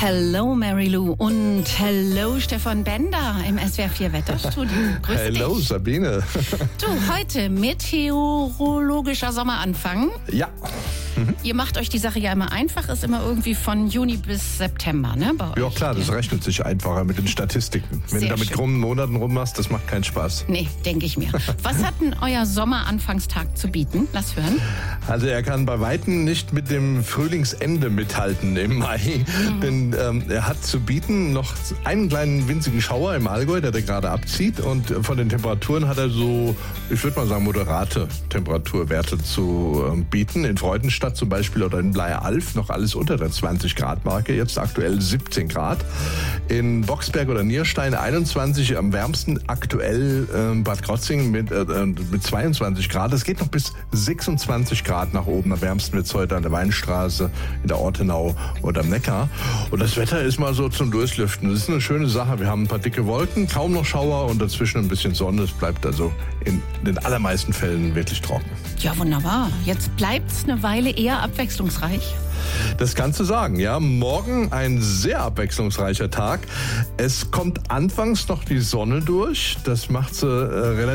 Hello Mary Lou und hello Stefan Bender im SWR 4 Wetterstudio. Grüß Hello dich. Sabine. Du, heute meteorologischer Sommeranfang. Ja. Ihr macht euch die Sache ja immer einfach, ist immer irgendwie von Juni bis September, ne? Bei Ja euch. klar, das rechnet sich einfacher mit den Statistiken. Wenn Sehr du da mit schön. krummen Monaten rummachst, das macht keinen Spaß. Nee, denke ich mir. Was hat denn euer Sommeranfangstag zu bieten? Lass hören. Also er kann bei Weitem nicht mit dem Frühlingsende mithalten im Mai, denn er hat zu bieten noch einen kleinen winzigen Schauer im Allgäu, der da gerade abzieht, und von den Temperaturen hat er so, ich würde mal sagen, moderate Temperaturwerte zu bieten. In Freudenstadt zum Beispiel oder in Bleialf noch alles unter der 20-Grad-Marke, jetzt aktuell 17 Grad. In Boxberg oder Nierstein 21, am wärmsten aktuell Bad Krotzing mit 22 Grad. Es geht noch bis 26 Grad nach oben. Am wärmsten wird es heute an der Weinstraße, in der Ortenau oder am Neckar. Und das Wetter ist mal so zum Durchlüften. Das ist eine schöne Sache. Wir haben ein paar dicke Wolken, kaum noch Schauer und dazwischen ein bisschen Sonne. Es bleibt also in den allermeisten Fällen wirklich trocken. Ja, wunderbar. Jetzt bleibt's eine Weile eher abwechslungsreich. Das kannst du sagen, ja. Morgen ein sehr abwechslungsreicher Tag. Es kommt anfangs noch die Sonne durch. Das macht sie relativ